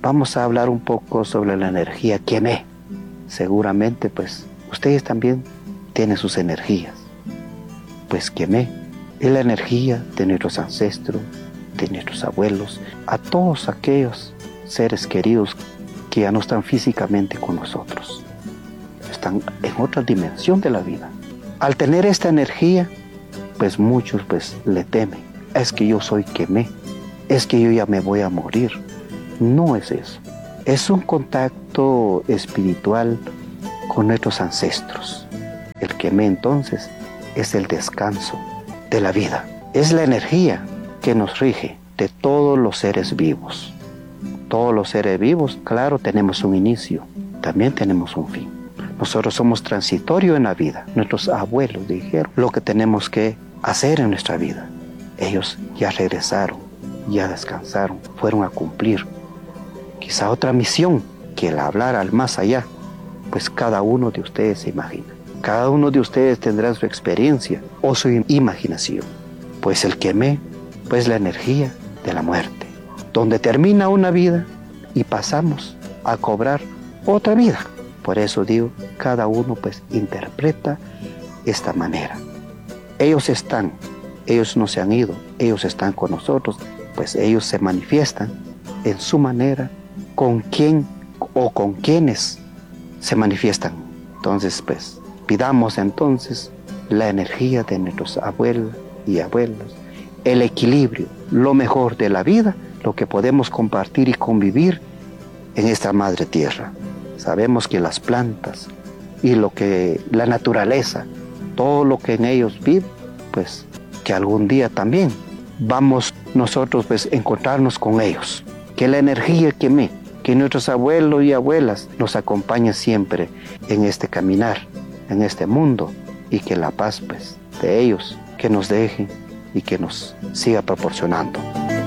vamos a hablar un poco sobre la energía Quemé. Seguramente pues ustedes también tienen sus energías. Pues Quemé es la energía de nuestros ancestros, de nuestros abuelos, a todos aquellos seres queridos que ya no están físicamente con nosotros. Están en otra dimensión de la vida. Al tener esta energía, pues muchos pues le temen. Es que yo soy Quemé, es que yo ya me voy a morir. No es eso. Es un contacto espiritual con nuestros ancestros. El Quemé entonces es el descanso de la vida. Es la energía que nos rige de todos los seres vivos. Todos los seres vivos, claro, tenemos un inicio, también tenemos un fin. Nosotros somos transitorios en la vida. Nuestros abuelos dijeron lo que tenemos que hacer en nuestra vida. Ellos ya regresaron, ya descansaron, fueron a cumplir quizá otra misión que el hablar al más allá. Pues cada uno de ustedes se imagina. Cada uno de ustedes tendrá su experiencia o su imaginación. Pues el Quemé, pues la energía de la muerte, donde termina una vida y pasamos a cobrar otra vida. Por eso digo, cada uno pues interpreta esta manera. Ellos están, ellos no se han ido, ellos están con nosotros, pues ellos se manifiestan en su manera con quién o con quienes se manifiestan. Entonces pues pidamos entonces la energía de nuestros abuelos y abuelos, el equilibrio, lo mejor de la vida, lo que podemos compartir y convivir en esta madre tierra. Sabemos que las plantas y lo que la naturaleza, todo lo que en ellos vive, pues que algún día también vamos nosotros pues encontrarnos con ellos. Que la energía que nuestros abuelos y abuelas nos acompañe siempre en este caminar, en este mundo, y que la paz pues de ellos que nos dejen y que nos siga proporcionando.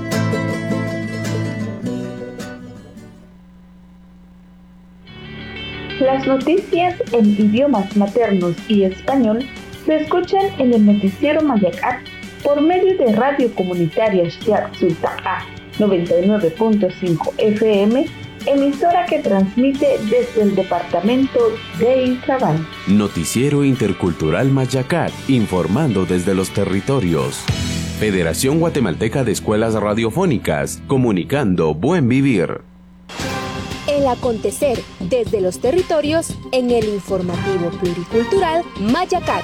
Las noticias en idiomas maternos y español se escuchan en el noticiero Mayacat por medio de Radio Comunitaria Xtiac Sulta'a 99.5 FM, emisora que transmite desde el departamento de Izabal. Noticiero Intercultural Mayacat, informando desde los territorios. Federación Guatemalteca de Escuelas Radiofónicas, comunicando buen vivir. El acontecer desde los territorios en el informativo pluricultural Mayacat.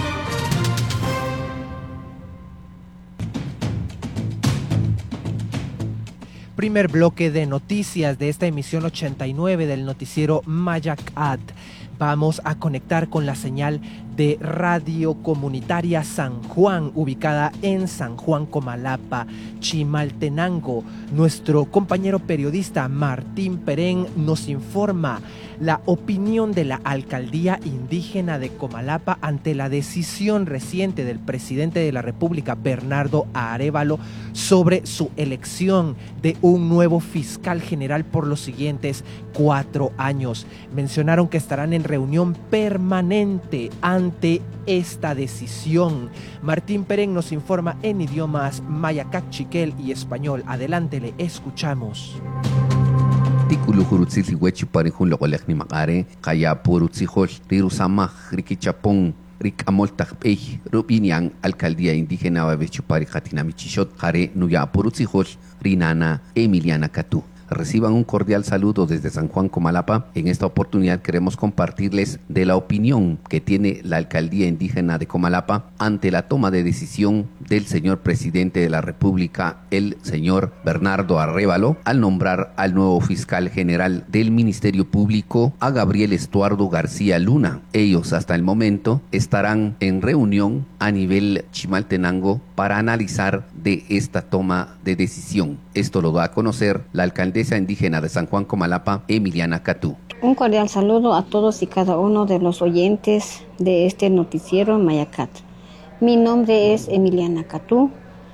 Primer bloque de noticias de esta emisión 89 del noticiero Mayacat. Vamos a conectar con la señal de Radio Comunitaria San Juan, ubicada en San Juan Comalapa, Chimaltenango. Nuestro compañero periodista Martín Perén nos informa la opinión de la Alcaldía Indígena de Comalapa ante la decisión reciente del presidente de la República, Bernardo Arévalo, sobre su elección de un nuevo fiscal general por los siguientes 4 años. Mencionaron que estarán en reunión permanente ante esta decisión. Martín Perén nos informa en idiomas Mayacac, Chiquel y español. Adelante, le escuchamos. Tikulu hurutzili huechi parejun loqolekni maqare qaya purutzijol rirusama rikichapon rikamoltajpej rupinian Alcaldía Indígena Babechupari Jatinamichishot jare nuya purutzijol rinana Emiliana Catú. Reciban un cordial saludo desde San Juan Comalapa. En esta oportunidad queremos compartirles de la opinión que tiene la Alcaldía Indígena de Comalapa ante la toma de decisión del señor presidente de la República, el señor Bernardo Arévalo, al nombrar al nuevo fiscal general del Ministerio Público, a Gabriel Estuardo García Luna. Ellos hasta el momento estarán en reunión a nivel Chimaltenango para analizar de esta toma de decisión. Esto lo da a conocer la alcaldesa indígena de San Juan Comalapa, Emiliana Catú. Un cordial saludo a todos y cada uno de los oyentes de este noticiero Mayacat. Mi nombre es Emiliana Catú,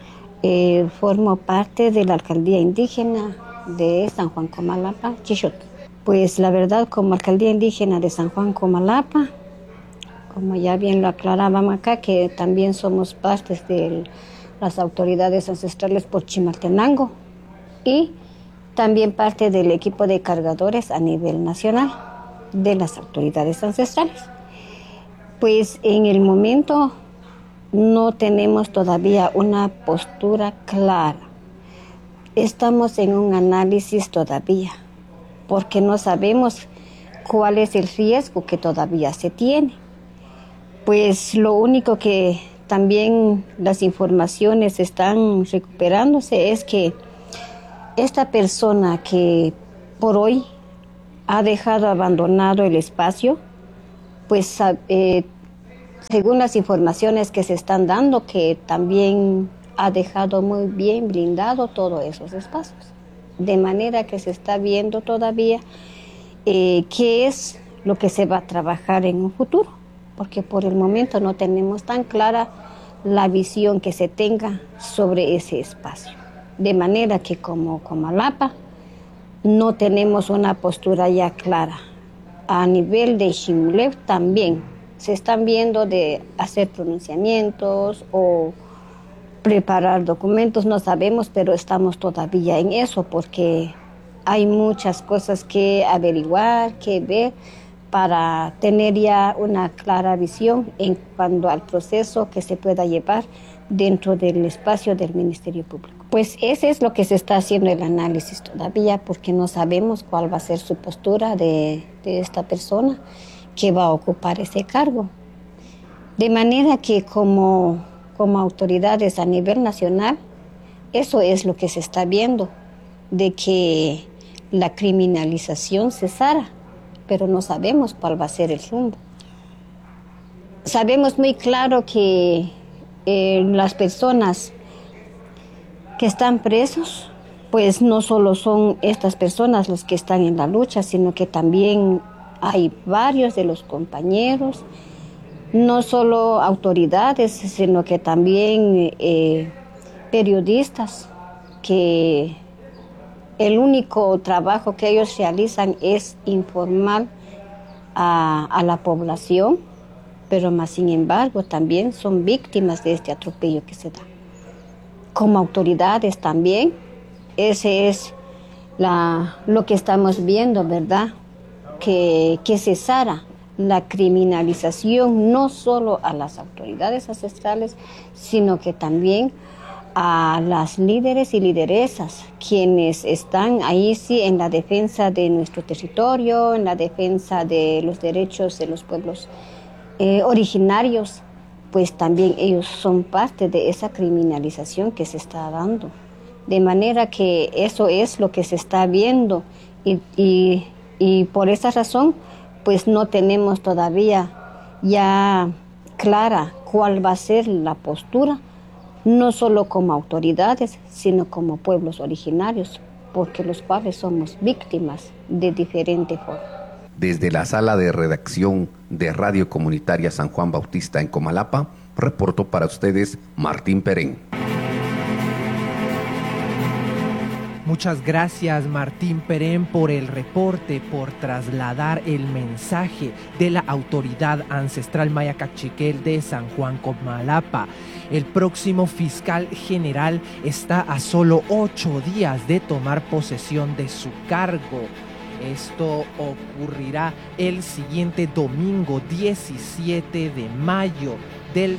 formo parte de la alcaldía indígena de San Juan Comalapa, Chishot. Pues la verdad, como alcaldía indígena de San Juan Comalapa, como ya bien lo aclarábamos acá, que también somos partes de las autoridades ancestrales por Chimaltenango y también parte del equipo de cargadores a nivel nacional de las autoridades ancestrales. Pues en el momento no tenemos todavía una postura clara. Estamos en un análisis todavía, porque no sabemos cuál es el riesgo que todavía se tiene. Pues lo único que también las informaciones están recuperándose es que esta persona que por hoy ha dejado abandonado el espacio, pues según las informaciones que se están dando, que también ha dejado muy bien blindado todos esos espacios. De manera que se está viendo todavía qué es lo que se va a trabajar en un futuro, porque por el momento no tenemos tan clara la visión que se tenga sobre ese espacio. De manera que como Comalapa no tenemos una postura ya clara. A nivel de Ximuleb también se están viendo de hacer pronunciamientos o preparar documentos, no sabemos, pero estamos todavía en eso porque hay muchas cosas que averiguar, que ver para tener ya una clara visión en cuanto al proceso que se pueda llevar dentro del espacio del Ministerio Público. Pues ese es lo que se está haciendo el análisis todavía, porque no sabemos cuál va a ser su postura de esta persona que va a ocupar ese cargo. De manera que como autoridades a nivel nacional, eso es lo que se está viendo, de que la criminalización cesara, pero no sabemos cuál va a ser el rumbo. Sabemos muy claro que las personas que están presos, pues no solo son estas personas los que están en la lucha, sino que también hay varios de los compañeros, no solo autoridades, sino que también periodistas, que el único trabajo que ellos realizan es informar a la población, pero más sin embargo también son víctimas de este atropello que se da. Como autoridades también, ese es lo que estamos viendo, ¿verdad? Que cesara la criminalización no solo a las autoridades ancestrales, sino que también a las líderes y lideresas, quienes están ahí sí en la defensa de nuestro territorio, en la defensa de los derechos de los pueblos originarios, pues también ellos son parte de esa criminalización que se está dando. De manera que eso es lo que se está viendo y por esa razón pues no tenemos todavía ya clara cuál va a ser la postura, no solo como autoridades, sino como pueblos originarios, porque los cuales somos víctimas de diferente forma. Desde la sala de redacción de Radio Comunitaria San Juan Bautista en Comalapa, reportó para ustedes Martín Perén. Muchas gracias, Martín Perén, por el reporte, por trasladar el mensaje de la autoridad ancestral maya cachiquel de San Juan Comalapa. El próximo fiscal general está a solo 8 días de tomar posesión de su cargo. Esto ocurrirá el siguiente domingo 17 de mayo del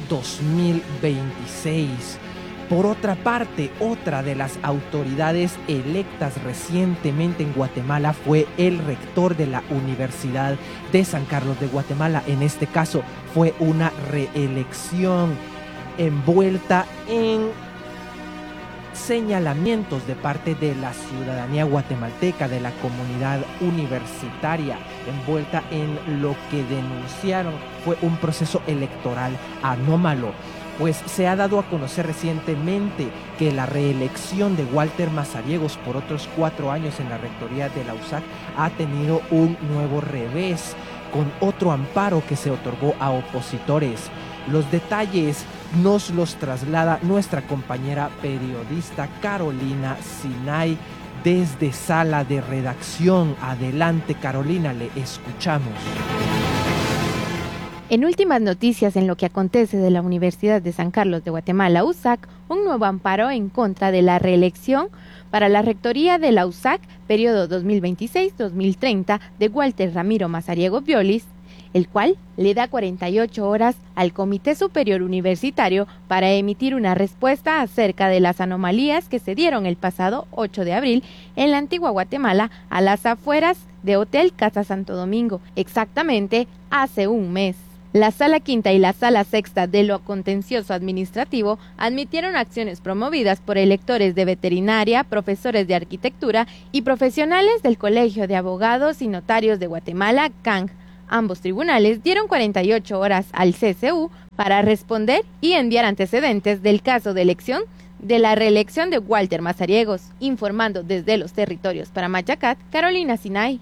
2026. Por otra parte, otra de las autoridades electas recientemente en Guatemala fue el rector de la Universidad de San Carlos de Guatemala. En este caso fue una reelección envuelta en señalamientos de parte de la ciudadanía guatemalteca, de la comunidad universitaria, envuelta en lo que denunciaron fue un proceso electoral anómalo. Pues se ha dado a conocer recientemente que la reelección de Walter Mazariegos por otros 4 años en la rectoría de la USAC ha tenido un nuevo revés, con otro amparo que se otorgó a opositores. Los detalles nos los traslada nuestra compañera periodista Carolina Sinay desde sala de redacción. Adelante, Carolina, le escuchamos. En últimas noticias en lo que acontece de la Universidad de San Carlos de Guatemala, USAC, un nuevo amparo en contra de la reelección para la rectoría de la USAC, periodo 2026-2030, de Walter Ramiro Mazariego Violis, el cual le da 48 horas al Comité Superior Universitario para emitir una respuesta acerca de las anomalías que se dieron el pasado 8 de abril en la antigua Guatemala, a las afueras de Hotel Casa Santo Domingo, exactamente hace un mes. La Sala Quinta y la Sala Sexta de lo Contencioso Administrativo admitieron acciones promovidas por electores de veterinaria, profesores de arquitectura y profesionales del Colegio de Abogados y Notarios de Guatemala, CANG. Ambos tribunales dieron 48 horas al CCU para responder y enviar antecedentes del caso de elección de la reelección de Walter Mazariegos. Informando desde los territorios para Mayacat, Carolina Sinay.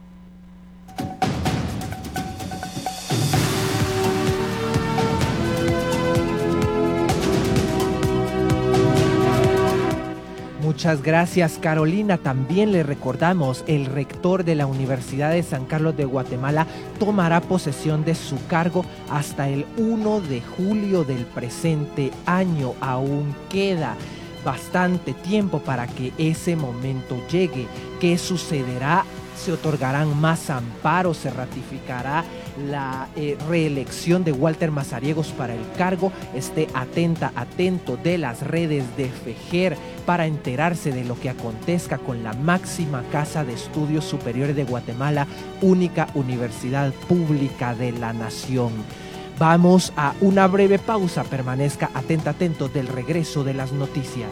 Muchas gracias, Carolina. También le recordamos, el rector de la Universidad de San Carlos de Guatemala tomará posesión de su cargo hasta el 1 de julio del presente año. Aún queda bastante tiempo para que ese momento llegue. ¿Qué sucederá? Se otorgarán más amparos, se ratificará la reelección de Walter Mazariegos para el cargo. Esté atento de las redes de FEJER para enterarse de lo que acontezca con la máxima casa de estudios superiores de Guatemala, única universidad pública de la nación. Vamos a una breve pausa, permanezca atento del regreso de las noticias.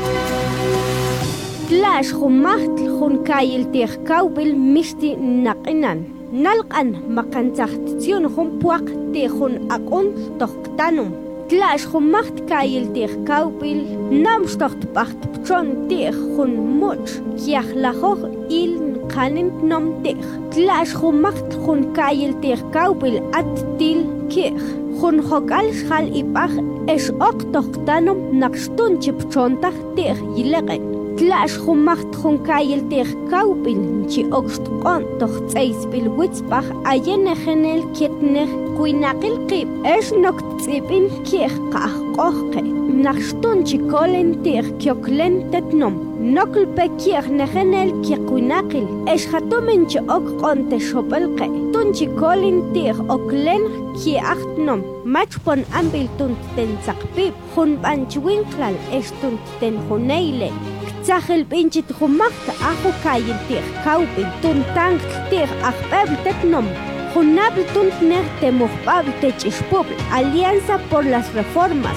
Tlash humaht hunkayil tejkaubil misti naqinan. Nalqan makantzahtizion humpuak tejun akun tohktanum. Tlash humaht kayil tejkaubil namstocht pacht pchon tejun much. Kiachlahoch il nqanint nom tej. Tlash humaht hunkayil tejkaubil at-til kej. Hun hokal shal ipach es ok tohktanum naqstun chipchontah tej yileqen. Tlash humacht hunkayil tejkaupil chi okstqon tohtzeisbil witzbach ayene genel kitner kuinaqil qib es noktzipin kieh qahqohqe naqstun chi kolen tej kyoklen tetnom noklpe kieh negenel ki kuinaqil es hatomen chi okqon te shopelqe tun chi kolen tej oklen ki achtnom machpon ambil tun tensaqpib hun banchwinklal estun ten huneile Zachel pinchit humakta ajo kayil tich kaupin tuntang tich achbebl tetnom. Junabl tuntner temuhbabl techishpubl. Alianza por las Reformas.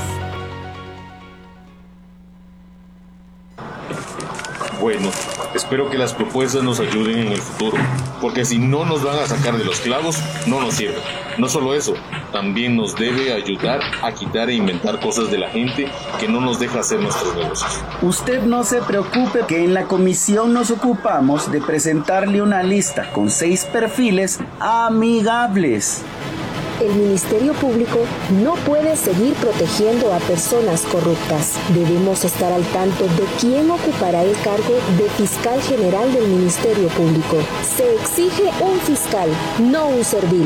Bueno, espero que las propuestas nos ayuden en el futuro, porque si no nos van a sacar de los clavos, no nos sirve. No solo eso, también nos debe ayudar a quitar e inventar cosas de la gente que no nos deja hacer nuestros negocios. Usted no se preocupe, que en la comisión nos ocupamos de presentarle una lista con 6 perfiles amigables. El Ministerio Público no puede seguir protegiendo a personas corruptas. Debemos estar al tanto de quién ocupará el cargo de fiscal general del Ministerio Público. Se exige un fiscal, no un servil.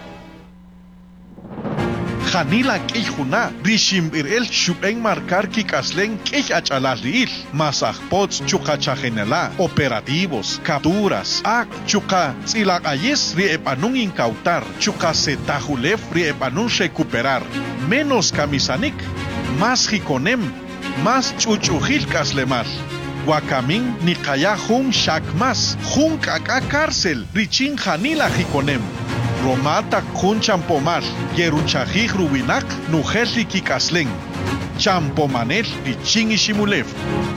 Janila Kijuna, Rishim Irel Shupeng Marcar Kikaslen Kijachalal, Masajpots Chukachagenela, operativos, capturas, Ak Chuka, Zilakayes Riepanun incautar, Chukasetajulef Riepanun recuperar, menos camisanik, más jikonem, más chuchujil kaslemal. Wakamin Nikaya Jun Shakmas, Jun Kaka cárcel, Richin Janila jikonem. Romata kun champomal, yeruchajij rubinak, nujelli kikaslen, champomanel y chingishimulev.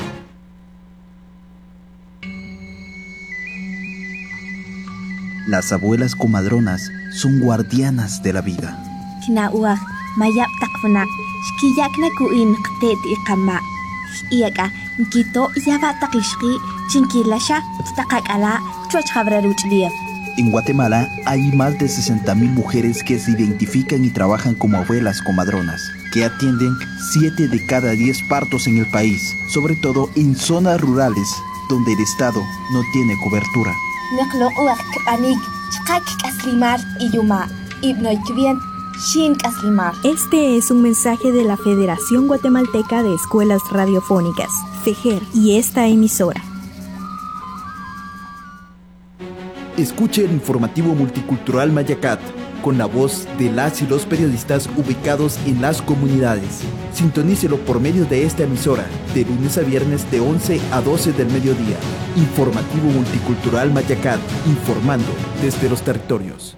Las abuelas comadronas son guardianas de la vida. Tinauaj, mayap takfunak, shkiyakna kuin qtet iqama. Iaka, nkito yaba takishki, chinkilasha, takakala, chuachjabraruchlief. En Guatemala hay más de 60,000 mujeres que se identifican y trabajan como abuelas comadronas, que atienden 7 de cada 10 partos en el país, sobre todo en zonas rurales donde el Estado no tiene cobertura. Este es un mensaje de la Federación Guatemalteca de Escuelas Radiofónicas, FEJER y esta emisora. Escuche el informativo multicultural Mayacat, con la voz de las y los periodistas ubicados en las comunidades. Sintonícelo por medio de esta emisora, de lunes a viernes de 11 a 12 del mediodía. Informativo multicultural Mayacat, informando desde los territorios.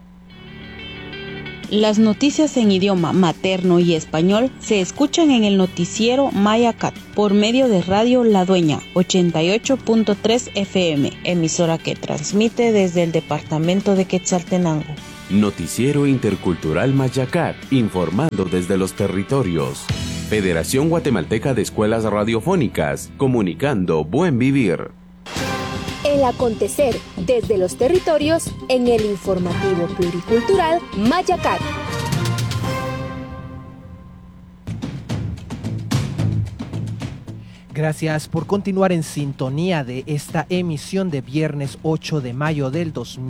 Las noticias en idioma materno y español se escuchan en el noticiero Mayacat por medio de Radio La Dueña 88.3 FM, emisora que transmite desde el departamento de Quetzaltenango. Noticiero Intercultural Mayacat, informando desde los territorios. Federación Guatemalteca de Escuelas Radiofónicas, comunicando buen vivir. El acontecer desde los territorios en el informativo pluricultural Mayacat. Gracias por continuar en sintonía de esta emisión de viernes 8 de mayo del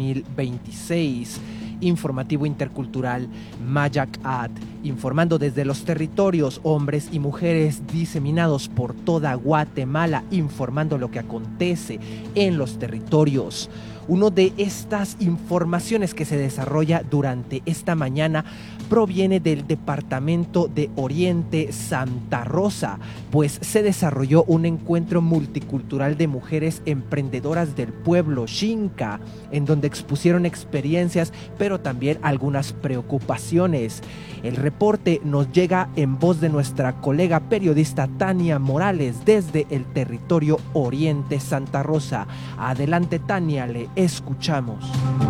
2026. Informativo Intercultural Mayacat, informando desde los territorios, hombres y mujeres diseminados por toda Guatemala, informando lo que acontece en los territorios. Una de estas informaciones que se desarrolla durante esta mañana proviene del departamento de Oriente Santa Rosa, pues se desarrolló un encuentro multicultural de mujeres emprendedoras del pueblo Xinca, en donde expusieron experiencias, pero también algunas preocupaciones. El reporte nos llega en voz de nuestra colega periodista Tania Morales desde el territorio Oriente Santa Rosa. Adelante, Tania, le escuchamos.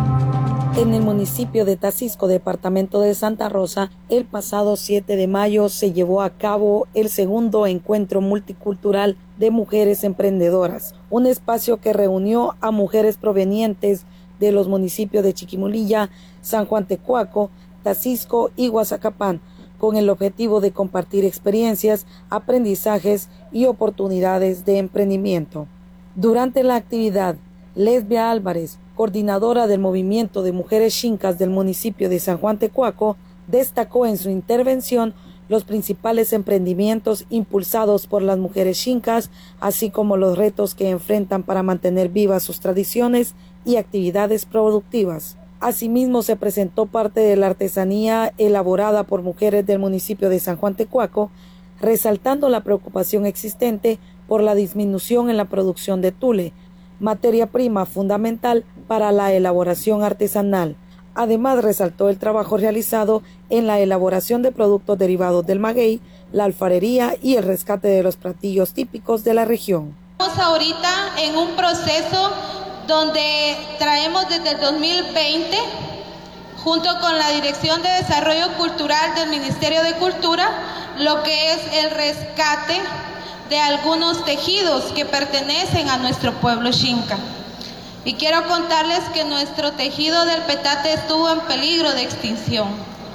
En el municipio de Tacisco, departamento de Santa Rosa, el pasado 7 de mayo se llevó a cabo el segundo encuentro multicultural de mujeres emprendedoras, un espacio que reunió a mujeres provenientes de los municipios de Chiquimulilla, San Juan Tecuaco, Tacisco y Guazacapán, con el objetivo de compartir experiencias, aprendizajes y oportunidades de emprendimiento. Durante la actividad, Lesbia Álvarez, coordinadora del movimiento de mujeres xincas del municipio de San Juan Tecuaco, destacó en su intervención los principales emprendimientos impulsados por las mujeres xincas, así como los retos que enfrentan para mantener vivas sus tradiciones y actividades productivas. Asimismo, se presentó parte de la artesanía elaborada por mujeres del municipio de San Juan Tecuaco, resaltando la preocupación existente por la disminución en la producción de tule, materia prima fundamental para la elaboración artesanal. Además, resaltó el trabajo realizado en la elaboración de productos derivados del maguey, la alfarería y el rescate de los platillos típicos de la región. Estamos ahorita en un proceso donde traemos desde el 2020, junto con la Dirección de Desarrollo Cultural del Ministerio de Cultura, lo que es el rescate de algunos tejidos que pertenecen a nuestro pueblo xinca. Y quiero contarles que nuestro tejido del petate estuvo en peligro de extinción.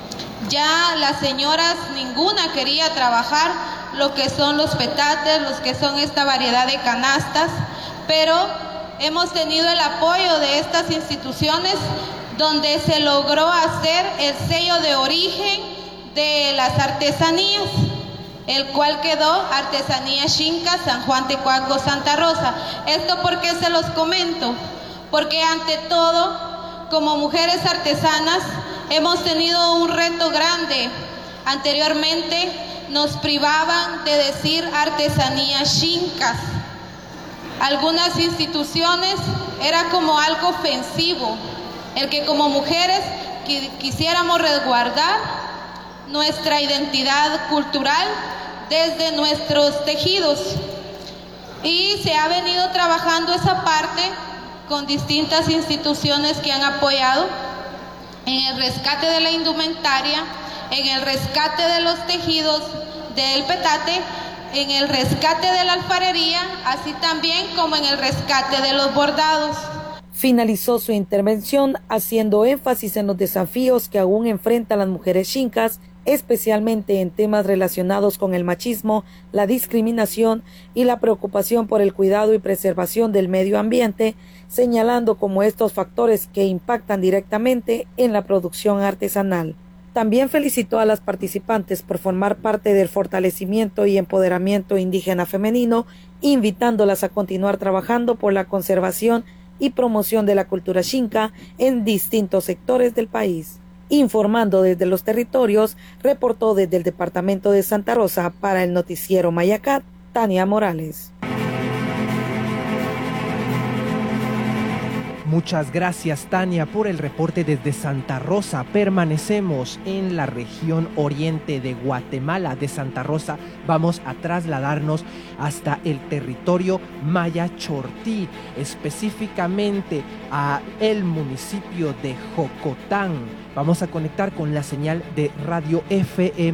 Ya las señoras ninguna quería trabajar lo que son los petates, los que son esta variedad de canastas, pero hemos tenido el apoyo de estas instituciones donde se logró hacer el sello de origen de las artesanías, el cual quedó Artesanía Xinca San Juan Tecuaco Santa Rosa. ¿Esto por qué se los comento? Porque ante todo, como mujeres artesanas, hemos tenido un reto grande. Anteriormente nos privaban de decir artesanías xincas. Algunas instituciones era como algo ofensivo, el que como mujeres quisiéramos resguardar nuestra identidad cultural desde nuestros tejidos. Y se ha venido trabajando esa parte con distintas instituciones que han apoyado en el rescate de la indumentaria, en el rescate de los tejidos del petate, en el rescate de la alfarería, así también como en el rescate de los bordados. Finalizó su intervención haciendo énfasis en los desafíos que aún enfrentan las mujeres xincas, especialmente en temas relacionados con el machismo, la discriminación y la preocupación por el cuidado y preservación del medio ambiente, señalando como estos factores que impactan directamente en la producción artesanal. También felicitó a las participantes por formar parte del fortalecimiento y empoderamiento indígena femenino, invitándolas a continuar trabajando por la conservación y promoción de la cultura xinca en distintos sectores del país. Informando desde los territorios, reportó desde el departamento de Santa Rosa para el noticiero Mayacat, Tania Morales. Muchas gracias, Tania, por el reporte desde Santa Rosa. Permanecemos en la región oriente de Guatemala. De Santa Rosa vamos a trasladarnos hasta el territorio Maya Chortí, específicamente a el municipio de Jocotán. Vamos a conectar con la señal de Radio FM